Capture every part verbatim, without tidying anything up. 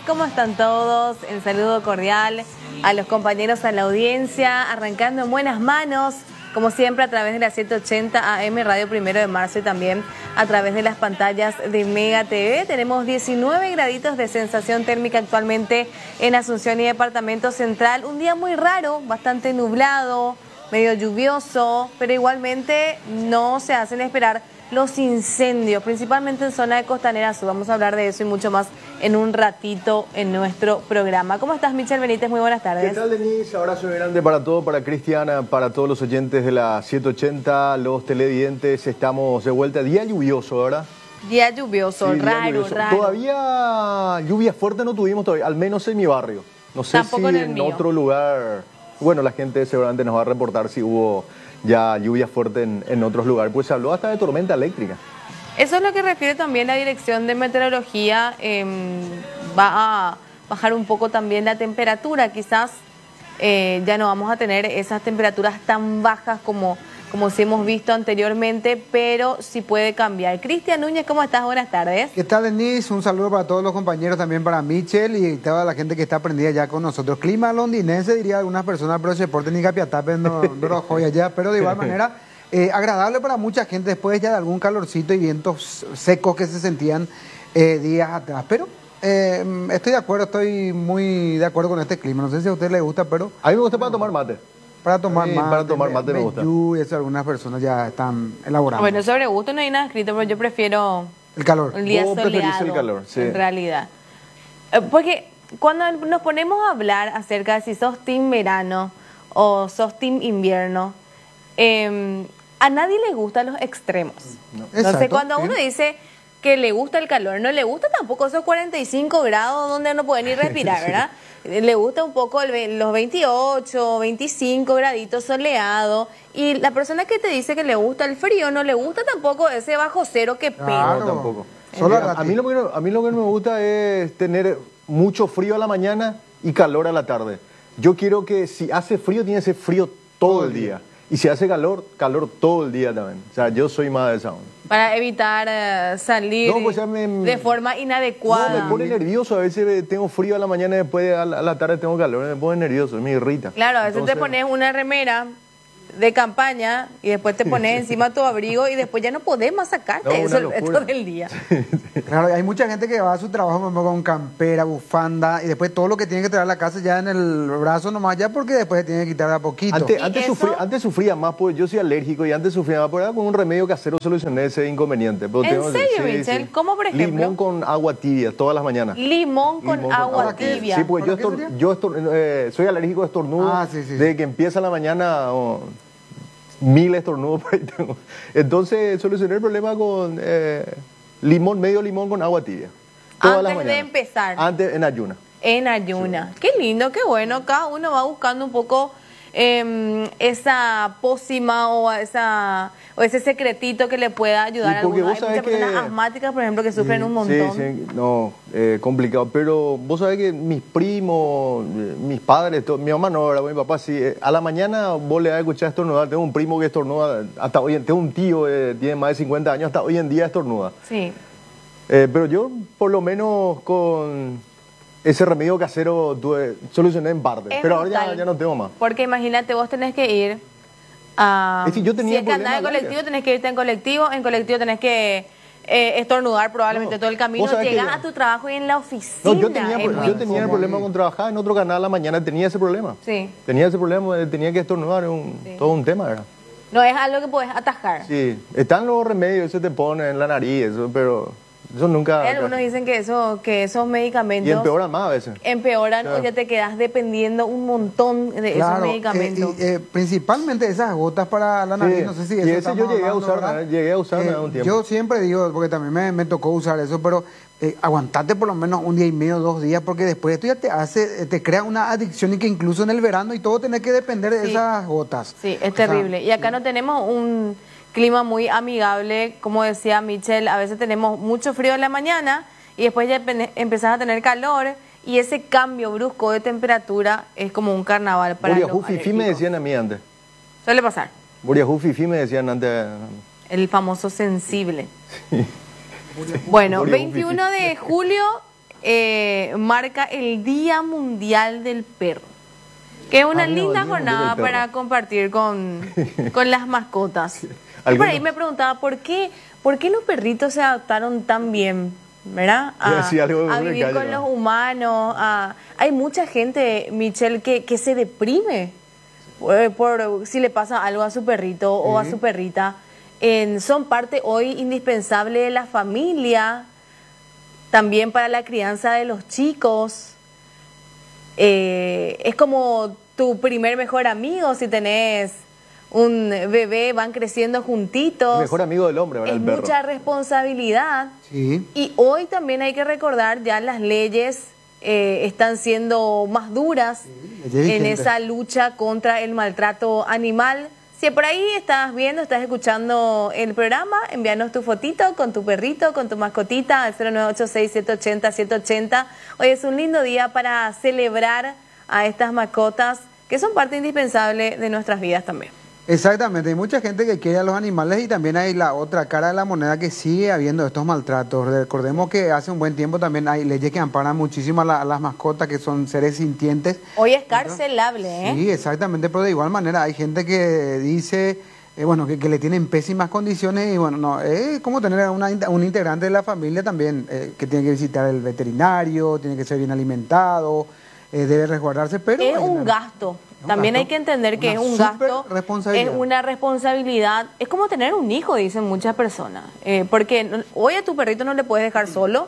¿Cómo están todos? El saludo cordial a los compañeros, a la audiencia, arrancando en buenas manos, como siempre a través de la setecientos ochenta A M Radio Primero de Marzo y también a través de las pantallas de Mega T V. Tenemos diecinueve graditos de sensación térmica actualmente en Asunción y Departamento Central. Un día muy raro, bastante nublado, medio lluvioso, pero igualmente no se hacen esperar los incendios, principalmente en zona de Costanera Sur. Vamos a hablar de eso y mucho más en un ratito en nuestro programa. ¿Cómo estás, Michel Benítez? Muy buenas tardes. ¿Qué tal, Denise? Abrazo grande para todo, para Cristiana, para todos los oyentes de la setecientos ochenta, los televidentes. Estamos de vuelta. Día lluvioso, ¿verdad? Día lluvioso, sí, raro, día lluvioso. raro. Todavía lluvia fuerte no tuvimos todavía, al menos en mi barrio. No sé Tampoco si en el en mío. otro lugar. Bueno, la gente seguramente nos va a reportar si hubo ya lluvia fuerte en, en otros lugares. Pues se habló hasta de tormenta eléctrica. Eso es lo que refiere también la Dirección de Meteorología. Eh, va a bajar un poco también la temperatura. Quizás eh, ya no vamos a tener esas temperaturas tan bajas como, como si hemos visto anteriormente, pero sí puede cambiar. Cristian Núñez, ¿cómo estás? Buenas tardes. ¿Qué tal, Denise? Un saludo para todos los compañeros, también para Michel y toda la gente que está prendida ya con nosotros. Clima londinense, diría algunas personas, pero se porten ni capiatapen, no, no lo joya ya, pero de igual manera, eh, agradable para mucha gente después ya de algún calorcito y vientos secos que se sentían eh, días atrás. Pero eh, estoy de acuerdo, estoy muy de acuerdo con este clima. No sé si a usted le gusta, pero... A mí me gusta para tomar mate. Para tomar Sí, mate, para tomar mate me gusta. Y eso algunas personas ya están elaborando. Bueno, sobre gusto no hay nada escrito, pero yo prefiero El calor. el día Vos preferís soleado, el calor, sí. en realidad. Eh, Porque cuando nos ponemos a hablar acerca de si sos team verano o sos team invierno, eh, a nadie le gustan los extremos. No. Entonces, Exacto, cuando sí. uno dice que le gusta el calor, no le gusta tampoco esos cuarenta y cinco grados donde no puede ni respirar, ¿verdad? Le gusta un poco el ve- los veintiocho, veinticinco graditos soleado. Y la persona que te dice que le gusta el frío, no le gusta tampoco ese bajo cero que pega. Claro. No, tampoco. Solo Eh, a a, ratito. mí lo que no, a mí lo que no me gusta es tener mucho frío a la mañana y calor a la tarde. Yo quiero que si hace frío, tiene que ser frío todo el día. Y si hace calor, calor todo el día también. O sea, yo soy más de esa onda. Para evitar eh, salir No, pues ya me- de forma inadecuada. No, me pone nervioso. A veces eh, tengo frío a la mañana y después a la, a la tarde tengo calor. Me pone nervioso, me irrita. Claro, a veces Entonces, te pones una remera de campaña y después te pones encima tu abrigo y después ya no podés más sacarte No, eso una el resto locura. del día. Claro, hay mucha gente que va a su trabajo por ejemplo, con campera, bufanda y después todo lo que tiene que traer a la casa ya en el brazo nomás ya porque después se tiene que quitar de a poquito. Antes, ¿Y antes, eso? sufría, antes sufría más, pues yo soy alérgico y antes sufría más, pero ahora con un remedio casero solucioné ese inconveniente. Pero ¿En tengo- serio, Michel? ¿Cómo, por ejemplo? Limón con agua tibia todas las mañanas. Limón con Limón agua agua tibia. tibia. Sí, pues yo, ¿Para qué estor- sería? yo estor- eh, soy alérgico a estornudos. Ah, sí, sí, Desde sí. que empieza la mañana, oh, mil estornudos por ahí tengo. Entonces solucioné el problema con eh, limón, medio limón con agua tibia. Todas las Antes de mañanas. empezar. Antes, en ayuna. En ayuna. Qué lindo, qué bueno. Cada uno va buscando un poco eh, esa pócima o esa o ese secretito que le pueda ayudar a Y porque alguno. vos Hay muchas sabés que- personas asmáticas, por ejemplo, que sufren un montón. Sí, sí, no, eh, complicado. Pero vos sabés que mis primos, eh, mis padres, to- mi mamá no, ¿verdad? Mi papá sí. eh, a la mañana vos le vas a escuchar estornudar. Tengo un primo que estornuda, hasta hoy en tengo un tío que tiene más de cincuenta años, hasta hoy en día estornuda. Sí. Eh, pero yo, por lo menos, con ese remedio casero tuve, solucioné en parte. Es pero ahora ya, brutal. ya no tengo más. Porque imagínate, vos tenés que ir a... Es que yo tenía si es que andás problemas en al colectivo, aire. tenés que irte en colectivo. En colectivo tenés que eh, estornudar probablemente No, todo el camino. vos sabés que Llegás yo- a tu trabajo y en la oficina. No, yo tenía, es yo muy tenía el incómodo. problema con trabajar en otro canal a la mañana, tenía ese problema. Sí. Tenía ese problema, eh, tenía que estornudar, es un, Sí. todo un tema, ¿verdad? No es algo que podés atajar. Sí, están los remedios, se te pone en la nariz, eso, pero eso nunca... Hay algunos dicen que, eso, que esos medicamentos y empeoran más a veces. empeoran Claro. o ya te quedas dependiendo un montón de esos Claro, medicamentos. eh, y, eh, principalmente esas gotas para la nariz, Sí, no sé si y eso ese estamos yo llegué a hablando, usar, ¿verdad? ¿eh? Llegué a usar Eh, un tiempo. Yo siempre digo, porque también me, me tocó usar eso, pero eh, aguantate por lo menos un día y medio, dos días, porque después esto ya te hace, eh, te crea una adicción y que incluso en el verano y todo tenés que depender de Sí. esas gotas. Sí, es O sea, terrible. Y acá no tenemos un clima muy amigable, como decía Michelle, a veces tenemos mucho frío en la mañana y después ya pene- empezás a tener calor y ese cambio brusco de temperatura es como un carnaval para los Buriajú Fifi me alérgicos. decían a mí antes. Suele pasar. Buriajú Fifi me decían antes. El famoso sensible. Bueno, Buriajú veintiuno de julio eh, marca el Día Mundial del Perro, que es una Ah, mira, linda el Día Mundial jornada del Perro. para compartir con, con las mascotas. Y por Algunos- ahí me preguntaba, ¿por qué, ¿por qué los perritos se adaptaron tan bien? ¿Verdad? Voy a A, decir algo de a una vivir calle, con ¿no? los humanos. a- Hay mucha gente, Michelle, que, que se deprime eh, por si le pasa algo a su perrito o a su perrita. En- son parte hoy indispensable de la familia, también para la crianza de los chicos. Eh, es como tu primer mejor amigo si tenés un bebé, van creciendo juntitos. El mejor amigo del hombre, ¿verdad? Es El perro. mucha responsabilidad. Sí. Y hoy también hay que recordar, ya las leyes eh, están siendo más duras leyes en vigentes. esa lucha contra el maltrato animal. Si por ahí estás viendo, estás escuchando el programa, envíanos tu fotito con tu perrito, con tu mascotita al cero nueve ocho seis, siete ocho cero, siete ocho cero. Hoy es un lindo día para celebrar a estas mascotas que son parte indispensable de nuestras vidas también. Exactamente, hay mucha gente que quiere a los animales y también hay la otra cara de la moneda que sigue habiendo estos maltratos. Recordemos que hace un buen tiempo también hay leyes que amparan muchísimo a, la- a las mascotas que son seres sintientes. Hoy es carcelable, ¿eh? Sí, exactamente, pero de igual manera hay gente que dice, eh, bueno, que, que le tienen pésimas condiciones y bueno, no, es como tener una, in- un integrante de la familia también eh, que tiene que visitar el veterinario, tiene que ser bien alimentado, eh, debe resguardarse, pero... Es hay un una- gasto. un También gasto, hay que entender que es una un súper gasto, responsabilidad. es una responsabilidad. Es como tener un hijo, dicen muchas personas. Eh, porque no- hoy a tu perrito no le puedes dejar solo,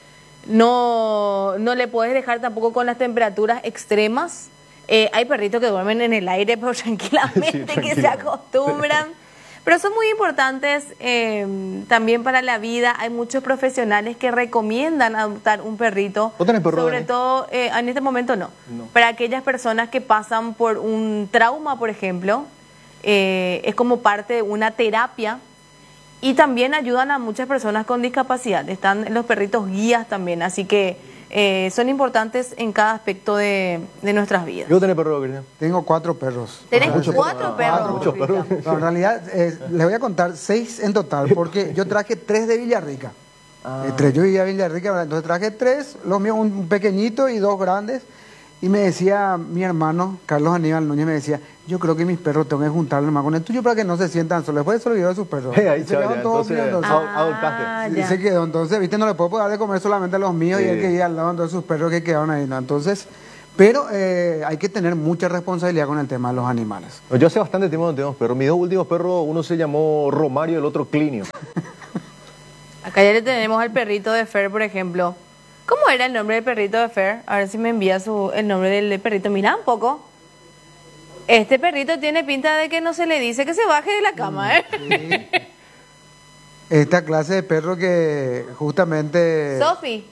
no, no le puedes dejar tampoco con las temperaturas extremas. Eh, hay perritos que duermen en el aire, pero tranquilamente, Sí, que se tranquilamente. acostumbran. Pero son muy importantes eh, también para la vida. Hay muchos profesionales que recomiendan adoptar un perrito. ¿Vos tenés perro, Sobre Dani? todo, eh, en este momento no. No. Para aquellas personas que pasan por un trauma, por ejemplo, eh, es como parte de una terapia. Y también ayudan a muchas personas con discapacidad. Están los perritos guías también. Así que eh, son importantes en cada aspecto de, de nuestras vidas. ¿Yo tenés perro, Cristian? Tengo cuatro perros. Tenés muchos cuatro perros. perros. Ah, muchos perros. Cristian. No, en realidad, eh, les voy a contar seis en total, porque yo traje tres de Villarrica. Ah. Eh, tres, yo vivía en Villarrica, ¿verdad? Entonces traje tres, los míos, un pequeñito y dos grandes. Y me decía mi hermano, Carlos Aníbal Núñez, me decía, yo creo que mis perros tengo que juntarlos más con el tuyo para que no se sientan solos. Después se olvidó de sus perros. Eh, ahí, Y se chaval, quedaron todos entonces, míos, ah, adoptaste. Ah, Y ya. se quedó, entonces, viste, no le puedo dar de comer solamente a los míos y Sí. él que iba al lado, entonces sus perros que quedaron ahí, ¿no? Entonces, pero eh, hay que tener mucha responsabilidad con el tema de los animales. No, yo hace bastante tiempo no tengo perros. Mis dos últimos perros, uno se llamó Romario y el otro Clinio. Acá ya le tenemos al perrito de Fer, por ejemplo. ¿Cómo era el nombre del perrito de Fer? A ver si me envía su, el nombre del perrito. Mira un poco. Este perrito tiene pinta de que no se le dice que se baje de la cama, ¿eh? Esta clase de perro que justamente Sofi.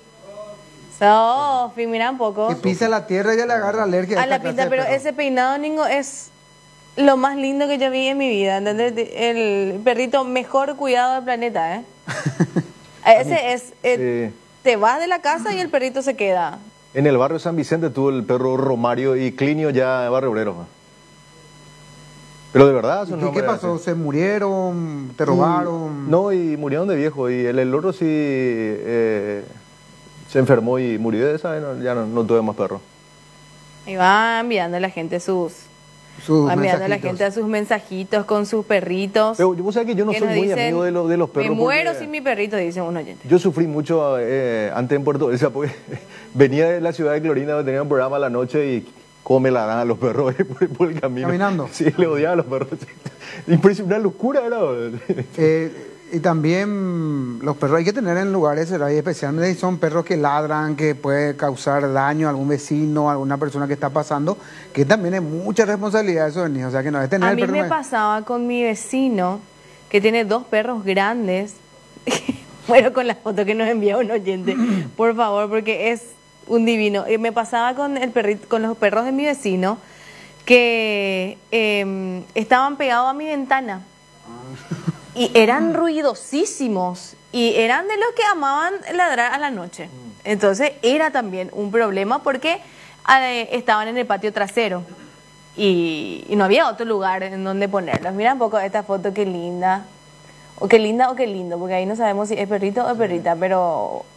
Sofi, mira un poco. que pisa la tierra y ya le agarra alergia A esta la clase pinta, de pero perro. ese peinado, Ningo, es lo más lindo que yo vi en mi vida. ¿Entendés? El perrito mejor cuidado del planeta, ¿eh? Ese es... eh, Sí. Te vas de la casa y el perrito se queda. En el barrio San Vicente tuvo el perro Romario y Clinio ya en Barrio Obrero. ¿no? Pero de verdad, ¿Y son qué, qué nombres pasó? así. ¿Se murieron? ¿Te robaron? No, y murieron de viejo. Y el, el otro sí eh, se enfermó y murió de esa. y no- ya no, no tuve más perro. Y va enviando a la gente sus... Sus va enviando a la mensajitos. gente a sus mensajitos con sus perritos. Pero vos sabés que yo no que soy nos muy dicen, amigo de, los de los perros. Me muero porque sin mi perrito, dice un oyente. Yo sufrí mucho eh, antes en Puerto Elsa porque venía de la ciudad de Clorina donde tenía un programa a la noche y cómo me la dan a los perros por, por el camino. Caminando. Sí, le odiaba a los perros. Impresionante, una locura era. Eh, y también los perros hay que tener en lugares cerrados, y especialmente si son perros que ladran, que puede causar daño a algún vecino, a alguna persona que está pasando, que también es mucha responsabilidad eso de niños. O sea, que no es tener A el mí perro. me no- pasaba con mi vecino, que tiene dos perros grandes. Bueno, con la foto que nos envía un oyente, por favor, porque es un divino. Eh, me pasaba con el perrito, con los perros de mi vecino, que eh, estaban pegados a mi ventana. Y eran ruidosísimos. Y eran de los que amaban ladrar a la noche. Entonces era también un problema porque eh, estaban en el patio trasero. Y, y no había otro lugar en donde ponerlos. Mira un poco esta foto, qué linda. O qué linda o qué lindo, porque ahí no sabemos si es perrito o perrita, pero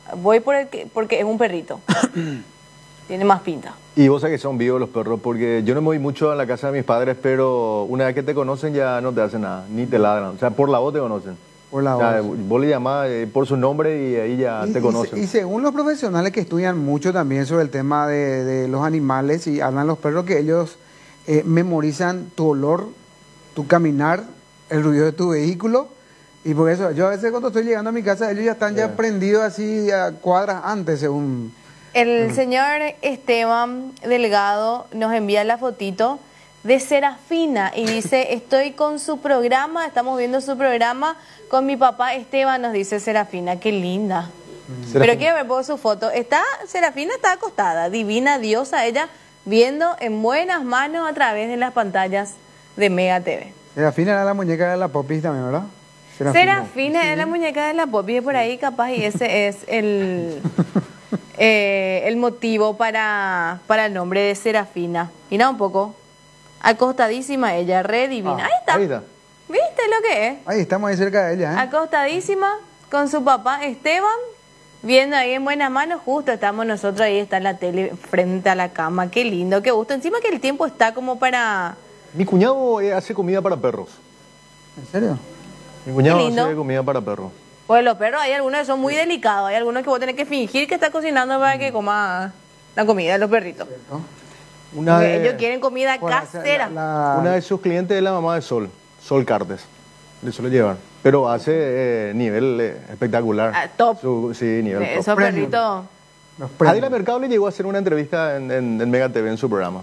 voy por el que, porque es un perrito. Tiene más pinta. Y vos sabés que son vivos los perros, porque yo no me voy mucho a la casa de mis padres, pero una vez que te conocen ya no te hacen nada, ni te ladran. O sea, por la voz te conocen. Por la O sea, voz. vos le llamás eh, por su nombre y ahí ya Y, te y conocen. se- y según los profesionales que estudian mucho también sobre el tema de, de los animales y hablan los perros, que ellos eh, memorizan tu olor, tu caminar, el ruido de tu vehículo. Y por eso, yo a veces cuando estoy llegando a mi casa, ellos ya están ya Sí. prendidos así a cuadras antes, según... El señor Esteban Delgado nos envía la fotito de Serafina y dice, estoy con su programa, estamos viendo su programa con mi papá Esteban, nos dice Serafina, qué linda. Serafina. Pero quiero ver por su foto. Está, Serafina está acostada, divina diosa, ella viendo en buenas manos a través de las pantallas de Mega T V. Serafina era la muñeca de la Popis también, ¿verdad? Serafina es la muñeca de la Poppy, por ahí capaz, y ese es el, eh, el motivo para, para el nombre de Serafina. Mira un poco, acostadísima ella, re divina. Ah, ahí está. Ahí está. ¿Viste lo que es? Ahí estamos ahí cerca de ella, ¿eh? Acostadísima con su papá Esteban, viendo ahí en buenas manos, justo estamos nosotros ahí, está la tele frente a la cama, qué lindo, qué gusto. Encima que el tiempo está como para... Mi cuñado eh, hace comida para perros. ¿En serio? Mi cuñado Qué lindo. hace comida para perros. Pues los perros, hay algunos que son muy delicados, hay algunos que vos tenés que fingir que está cocinando para que coma la comida de los perritos. ¿No? Una Porque de, ellos quieren comida Bueno, o sea, casera. la- la- una de sus clientes es la mamá de Sol, Sol Cartes. Le suele llevar. Pero hace eh, nivel eh, espectacular. Ah, top. Su- sí, nivel Eh, top. Esos Premium. perritos. los premios. Adela Mercado le llegó a hacer una entrevista en, en, en Mega T V en su programa.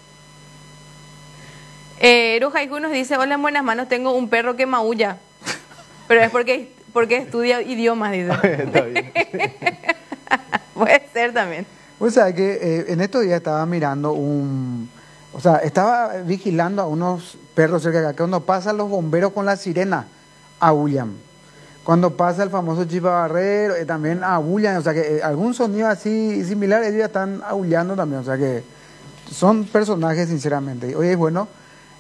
Eh, Eru Haiku nos dice, hola, en buenas manos, tengo un perro que maulla. Pero es porque, porque estudia idiomas, dice. Está bien. Puede ser también. Pues sabes que eh, en estos días estaba mirando un... O sea, estaba vigilando a unos perros cerca de acá. Cuando pasan los bomberos con la sirena, aullan. Cuando pasa el famoso chipabarrero, eh, también aullan. O sea, que eh, algún sonido así similar, ellos ya están aullando también. O sea, que son personajes, sinceramente. Oye, es bueno,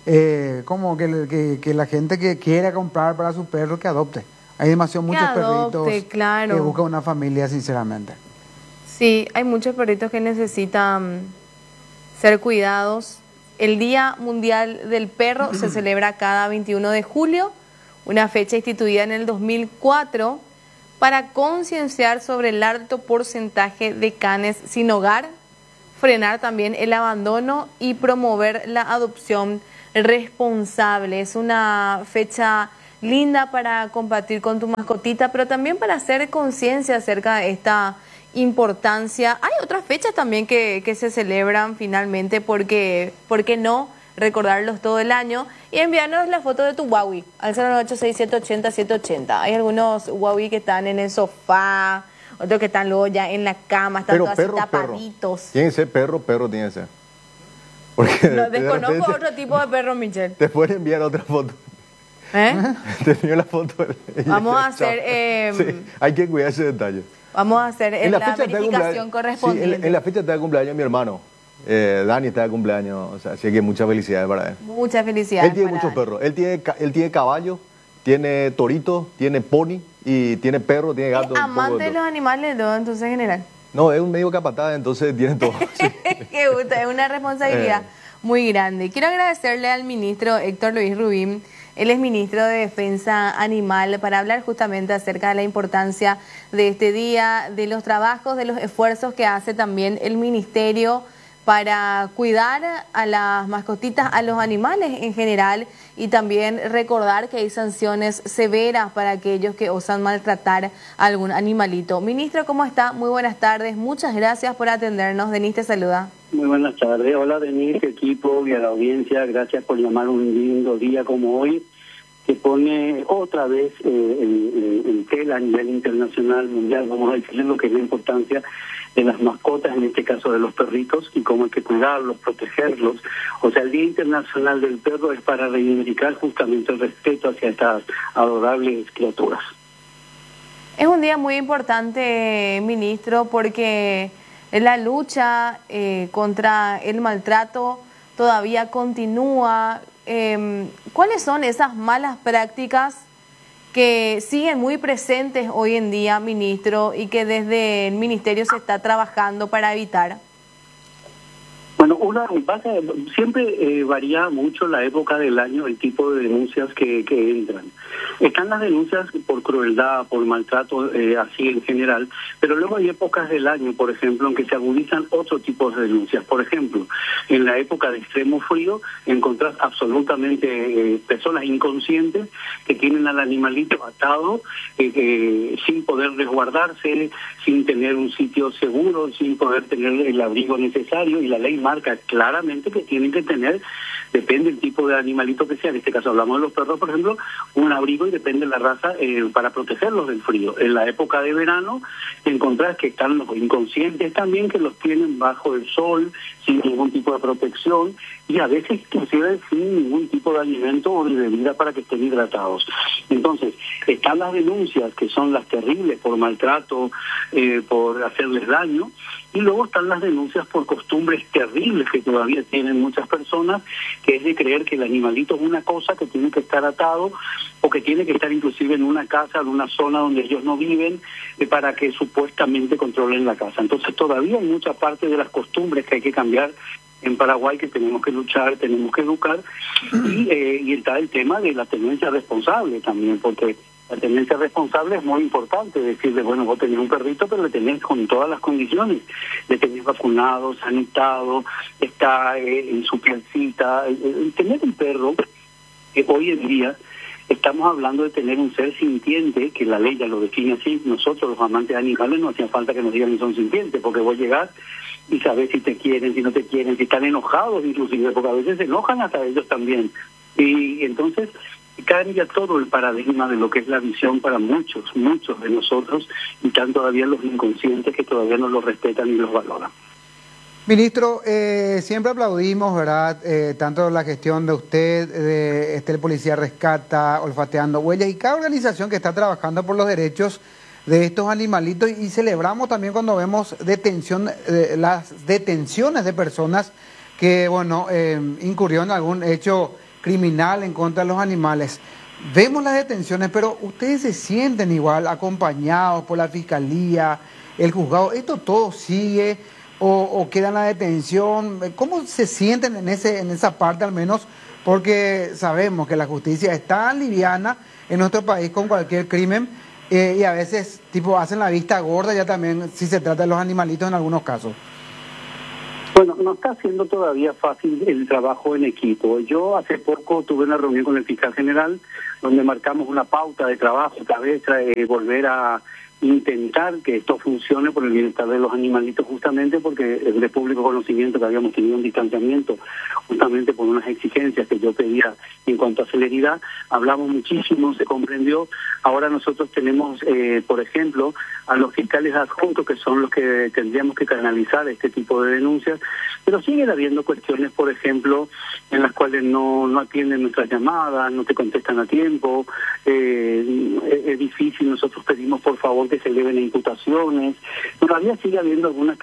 eh, como que, que, que la gente que quiera comprar para su perro, que adopte. Hay demasiado muchos adopte, perritos claro. que buscan una familia, sinceramente. Sí, hay muchos perritos que necesitan ser cuidados. El Día Mundial del Perro se celebra cada veintiuno de julio, una fecha instituida en el dos mil cuatro para concienciar sobre el alto porcentaje de canes sin hogar, frenar también el abandono y promover la adopción responsable. Es una fecha linda para compartir con tu mascotita, pero también para hacer conciencia acerca de esta importancia. Hay otras fechas también que, que se celebran finalmente, porque, ¿por qué no recordarlos todo el año? Y enviarnos la foto de tu Huawei al cero nueve ocho seis siete ocho cero siete ocho cero. Hay algunos Huawei que están en el sofá, otros que están luego ya en la cama, están Pero todos así perro, perro. tapaditos. Tiene que ser perro, perro tiene que ser. Porque No, de- de desconozco repente otro tipo de perro, Michelle. te pueden enviar otra foto. ¿Eh? Te envió la foto. y- Vamos a chao. hacer, eh, Sí, hay que cuidar ese detalle. Vamos a hacer eh, la, fecha está de verificación cumpleaños- correspondiente. Sí, en, en la fecha está de cumpleaños mi hermano. Eh, Dani está de cumpleaños. O sea, así que muchas felicidades para él. Muchas felicidades. Él tiene para muchos Dani. perros. Él tiene, ca- él tiene caballo, tiene torito, tiene pony y tiene perro, tiene gato. Es un poco amante de todo. los animales, ¿no? Entonces, en general. No, es un medio capataz, entonces tiene todo. Sí. Qué gusto, es una responsabilidad Eh. muy grande. Quiero agradecerle al ministro Héctor Luis Rubín, él es ministro de Defensa Animal, para hablar justamente acerca de la importancia de este día, de los trabajos, de los esfuerzos que hace también el ministerio para cuidar a las mascotitas, a los animales en general, y también recordar que hay sanciones severas para aquellos que osan maltratar a algún animalito. Ministro, ¿cómo está? Muy buenas tardes. Muchas gracias por atendernos. Denise te saluda. Muy buenas tardes. Hola, Denise, equipo y a la audiencia. Gracias por llamar un lindo día como hoy, que pone otra vez eh, en, en tela a nivel internacional, mundial, vamos a decirle lo que es la importancia de las mascotas, en este caso de los perritos, y cómo hay que cuidarlos, protegerlos. O sea, el Día Internacional del Perro es para reivindicar justamente el respeto hacia estas adorables criaturas. Es un día muy importante, ministro, porque la lucha eh, contra el maltrato todavía continúa. Eh, ¿Cuáles son esas malas prácticas que siguen muy presentes hoy en día, ministro, y que desde el ministerio se está trabajando para evitar? Bueno, una base, siempre eh, varía mucho la época del año, el tipo de denuncias que, que entran. Están las denuncias por crueldad, por maltrato, eh, así en general, pero luego hay épocas del año, por ejemplo, en que se agudizan otro tipo de denuncias. Por ejemplo, en la época de extremo frío, encontrás absolutamente eh, personas inconscientes que tienen al animalito atado, eh, eh, sin poder resguardarse, sin tener un sitio seguro, sin poder tener el abrigo necesario, y la ley marca claramente que tienen que tener, depende del tipo de animalito que sea, en este caso hablamos de los perros, por ejemplo, un abrigo, y depende de la raza, eh, para protegerlos del frío. En la época de verano encontrás que están los inconscientes también, que los tienen bajo el sol, sin ningún tipo de protección, y a veces inclusive sin ningún tipo de alimento o de bebida para que estén hidratados. Entonces, están las denuncias, que son las terribles por maltrato, eh, por hacerles daño, y luego están las denuncias por costumbres terribles que todavía tienen muchas personas, que es de creer que el animalito es una cosa que tiene que estar atado, o que tiene que estar inclusive en una casa, en una zona donde ellos no viven, eh, para que supuestamente controlen la casa. Entonces todavía hay mucha parte de las costumbres que hay que cambiar en Paraguay, que tenemos que luchar, tenemos que educar, y, eh, y está el tema de la tenencia responsable también, porque la tenencia responsable es muy importante, decirle, bueno, vos tenés un perrito, pero le tenés con todas las condiciones, le tenés vacunado, sanitado, está eh, en su pielcita. Eh, tener un perro, que hoy en día estamos hablando de tener un ser sintiente, que la ley ya lo define así. Nosotros, los amantes de animales, no hacía falta que nos digan que son sintientes, porque vos llegás y sabés si te quieren, si no te quieren, si están enojados inclusive, porque a veces se enojan hasta ellos también. Y entonces cambia todo el paradigma de lo que es la visión para muchos, muchos de nosotros, y están todavía los inconscientes que todavía no los respetan ni los valoran. Ministro, eh, siempre aplaudimos, ¿verdad? Eh, tanto la gestión de usted, de este, el Policía Rescata, Olfateando Huellas, y cada organización que está trabajando por los derechos de estos animalitos, y celebramos también cuando vemos detención, eh, las detenciones de personas que, bueno, eh, incurrieron en algún hecho criminal en contra de los animales. Vemos las detenciones, pero ustedes se sienten igual acompañados por la Fiscalía, el juzgado. ¿Esto todo sigue o, o queda en la detención? ¿Cómo se sienten en ese en esa parte al menos? Porque sabemos que la justicia es tan liviana en nuestro país con cualquier crimen, eh, y a veces tipo hacen la vista gorda ya también si se trata de los animalitos en algunos casos. Bueno, no está siendo todavía fácil el trabajo en equipo. Yo hace poco tuve una reunión con el fiscal general donde marcamos una pauta de trabajo, tal vez eh, volver a intentar que esto funcione por el bienestar de los animalitos, justamente porque es de público conocimiento que habíamos tenido un distanciamiento justamente por unas exigencias que yo pedía en cuanto a celeridad. Hablamos muchísimo, se comprendió. Ahora nosotros tenemos, eh, por ejemplo, a los fiscales adjuntos, que son los que tendríamos que canalizar este tipo de denuncias, pero siguen habiendo cuestiones, por ejemplo, en las cuales no, no atienden nuestras llamadas, no te contestan a tiempo. Eh, es, es difícil, nosotros pedimos por favor que se eleven imputaciones. Todavía sigue habiendo algunas